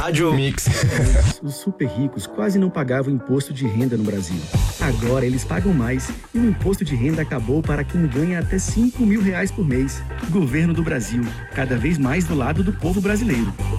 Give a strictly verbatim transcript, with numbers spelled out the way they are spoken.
Rádio Mix. Os super ricos quase não pagavam imposto de renda no Brasil. Agora eles pagam mais e o imposto de renda acabou para quem ganha até cinco mil reais por mês. Governo do Brasil, cada vez mais do lado do povo brasileiro.